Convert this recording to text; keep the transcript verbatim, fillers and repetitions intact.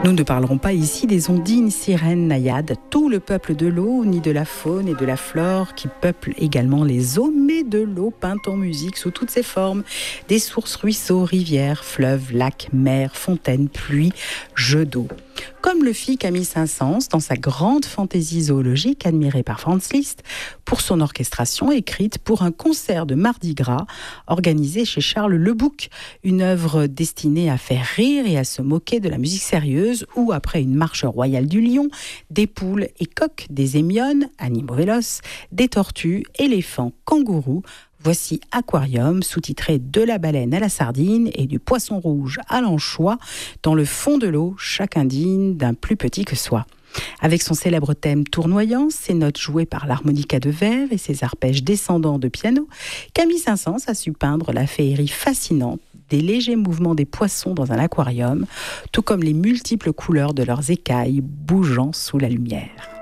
Nous ne parlerons pas ici des ondines, sirènes, naïades, tout le peuple de l'eau, ni de la faune et de la flore qui peuplent également les eaux, mais de l'eau peinte en musique sous toutes ses formes, des sources, ruisseaux, rivières, fleuves, lacs, mers, fontaines, pluies, jeux d'eau. Comme le fit Camille Saint-Saëns dans sa grande fantaisie zoologique admirée par Franz Liszt pour son orchestration écrite pour un concert de Mardi Gras organisé chez Charles Lebouc, une œuvre destinée à faire rire et à se moquer de la musique sérieuse où, après une marche royale du lion, des poules et coqs, des hémiones, animaux véloces, des tortues, éléphants, kangourous, voici Aquarium, sous-titré De la baleine à la sardine et du poisson rouge à l'anchois, dans le fond de l'eau, chacun digne d'un plus petit que soi. Avec son célèbre thème tournoyant, ses notes jouées par l'harmonica de verre et ses arpèges descendants de piano, Camille Saint-Saëns a su peindre la féerie fascinante des légers mouvements des poissons dans un aquarium, tout comme les multiples couleurs de leurs écailles bougeant sous la lumière.